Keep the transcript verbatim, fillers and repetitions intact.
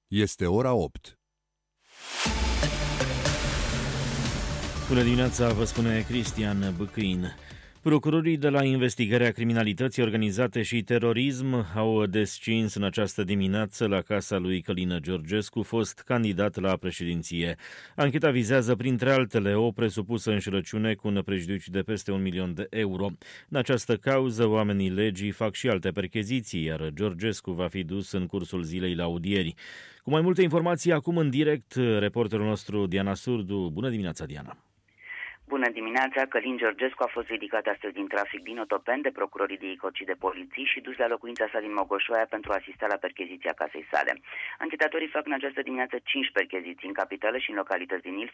Este ora opt. Bună dimineața, vă spune Cristian Băcâin. Procurorii de la investigarea criminalității organizate și terorism au descins în această dimineață la casa lui Călin Georgescu, fost candidat la președinție. Ancheta vizează, printre altele, o presupusă înșelăciune cu un prejudiciu de peste un milion de euro. În această cauză, oamenii legii fac și alte percheziții, iar Georgescu va fi dus în cursul zilei la audieri. Cu mai multe informații, acum în direct, reporterul nostru Diana Surdu. Bună dimineața, Diana! Bună dimineața! Călin Georgescu a fost ridicat astăzi din trafic din Otopeni de procurorii de I C O C și de poliții și dus la locuința sa din Mogoșoaia pentru a asista la percheziția casei sale. Anchetatorii fac în această dimineață cinci percheziții în capitală și în localități din Ilfov,